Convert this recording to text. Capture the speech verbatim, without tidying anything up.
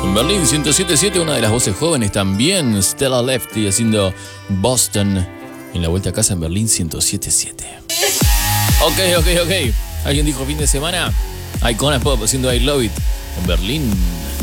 En Berlín ciento siete punto siete, una de las voces jóvenes también, Stella Lefty haciendo Boston en la vuelta a casa en Berlín ciento siete punto siete. Ok, ok, ok. ¿Alguien dijo fin de semana? Icona Pop haciendo I Love It en Berlín.